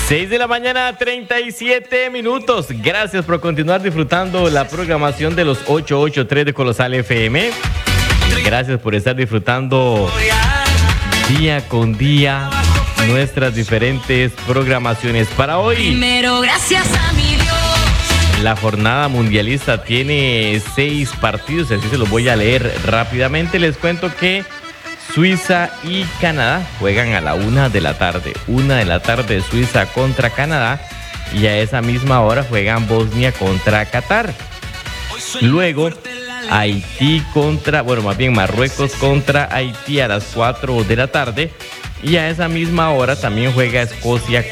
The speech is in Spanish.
6 de la mañana, 37 minutos. Gracias por continuar disfrutando la programación de los 883 de Colosal FM. Gracias por estar disfrutando día con día nuestras diferentes programaciones. Para hoy, Primero, gracias a mi Dios. la jornada mundialista tiene 6 partidos, así se los voy a leer rápidamente. Les cuento que Suiza y Canadá juegan a la 1 de la tarde. 1 de la tarde Suiza contra Canadá, y a esa misma hora juegan Bosnia contra Qatar. Luego Marruecos contra Haití a las 4 de la tarde, y a esa misma hora también juega Escocia